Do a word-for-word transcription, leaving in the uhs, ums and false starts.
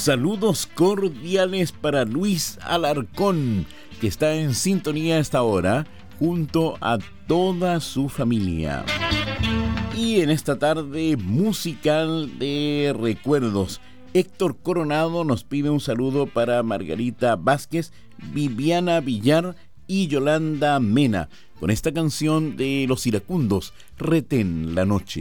Saludos cordiales para Luis Alarcón, que está en sintonía a esta hora junto a toda su familia. Y en esta tarde musical de recuerdos, Héctor Coronado nos pide un saludo para Margarita Vázquez, Viviana Villar y Yolanda Mena, con esta canción de Los Iracundos, Retén la Noche.